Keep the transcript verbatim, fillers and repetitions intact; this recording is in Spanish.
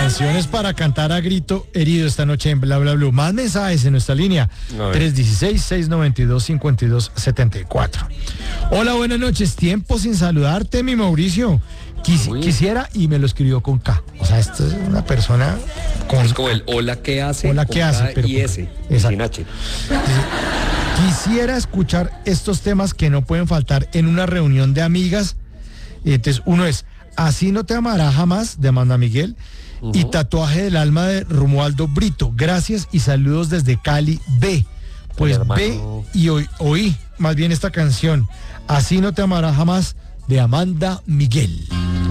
Canciones para cantar a grito herido esta noche en Bla Bla Blue. Más mensajes en nuestra línea tres uno seis, seis nueve dos, cinco dos siete cuatro. Hola, buenas noches. Tiempo sin saludarte, mi Mauricio. Quis, quisiera, y me lo escribió con K. O sea, esto es una persona con... Es como el hola que hace. Hola que hace. Pero y S. Sin H. Quisiera escuchar estos temas que no pueden faltar en una reunión de amigas. Entonces, uno es Así no te amará jamás, de Amanda Miguel. Uh-huh. Y Tatuaje del alma, de Romualdo Brito. Gracias y saludos desde Cali, B. Pues ve y oí, oí más bien esta canción, Así no te amará jamás, de Amanda Miguel.